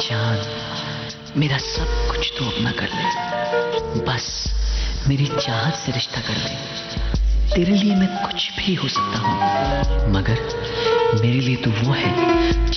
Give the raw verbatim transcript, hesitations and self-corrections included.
चांद, मेरा सब कुछ तो अपना कर ले, बस मेरी चाहत से रिश्ता कर ले। तेरे लिए मैं कुछ भी हो सकता हूँ, मगर मेरे लिए तू वो है